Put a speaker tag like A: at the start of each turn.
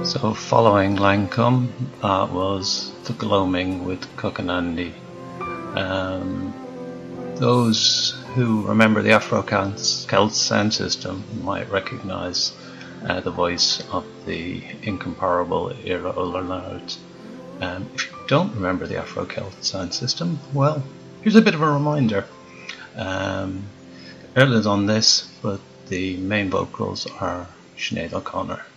A: So following Lancome, that was The Gloaming with Cook and Andy. Those who remember the Afro-Celt sound system might recognise the voice of the incomparable Ira Ulernard. If you don't remember the Afro-Celt sound system, well, here's a bit of a reminder. Ireland's on this, but the main vocals are Sinead O'Connor.